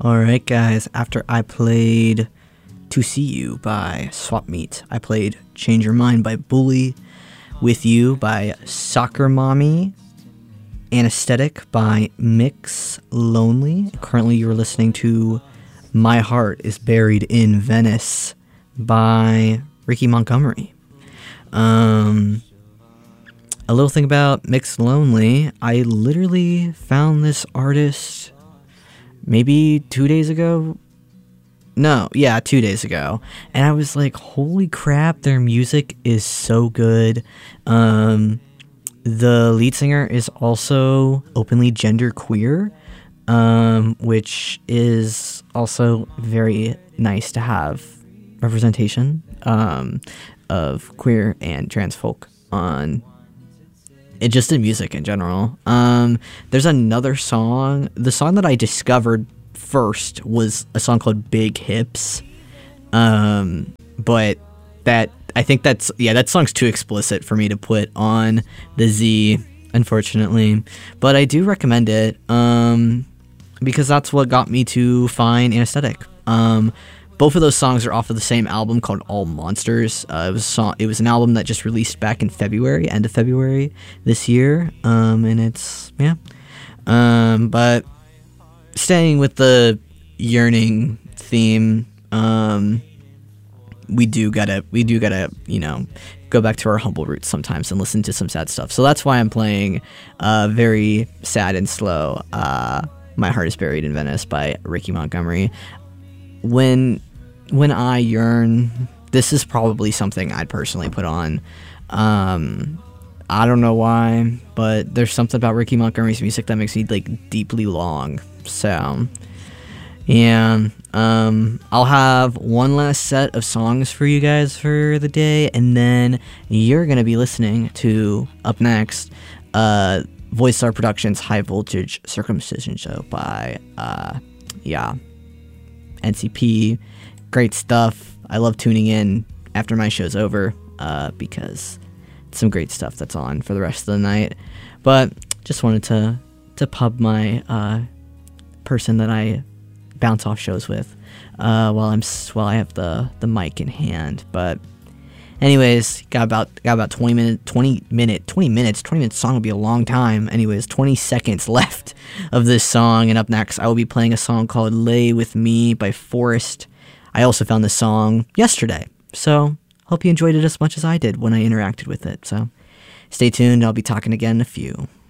Alright, guys, after I played To See You by Swap Meet, I played Change Your Mind by Bully, With You by Soccer Mommy, Anesthetic by Mix Lonely. Currently, you're listening to My Heart is Buried in Venice by Ricky Montgomery. A little thing about Mix Lonely, I literally found this artist maybe 2 days ago. 2 days ago. And I was like, holy crap, their music is so good. The lead singer is also openly genderqueer, which is also very nice to have representation of queer and trans folk on it, just in music in general. There's another song. The song that I discovered first was a song called Big Hips. But that song's too explicit for me to put on the Z, unfortunately. But I do recommend it, because that's what got me to find Anesthetic. Both of those songs are off of the same album called All Monsters. It was an album that just released back in February, end of February this year. And it's, yeah. But staying with the yearning theme, we do gotta, go back to our humble roots sometimes and listen to some sad stuff. So that's why I'm playing very sad and slow My Heart is Buried in Venice by Ricky Montgomery. When I yearn, this is probably something I'd personally put on. I don't know why, but there's something about Ricky Montgomery's music that makes me like deeply long. So, yeah, I'll have one last set of songs for you guys for the day, and then you're gonna be listening to, up next, Voice Star Productions' High Voltage Circumcision Show by NCP. Great stuff. I love tuning in after my show's over, because it's some great stuff that's on for the rest of the night. But just wanted to pub my person that I bounce off shows with while I have the mic in hand. But anyways, got about 20 minutes. 20 minutes song will be a long time. Anyways, 20 seconds left of this song, and up next I will be playing a song called Lay With Me by Forrest. I also found this song yesterday, so hope you enjoyed it as much as I did when I interacted with it. So stay tuned, I'll be talking again in a few.